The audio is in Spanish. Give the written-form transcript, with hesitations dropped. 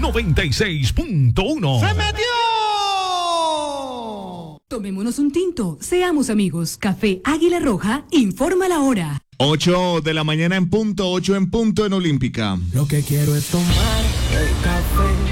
96.1. ¡Se metió! Tomémonos un tinto, seamos amigos. Café Águila Roja, informa la hora. 8 de la mañana en punto, 8 en punto en Olímpica. Lo que quiero es tomar el café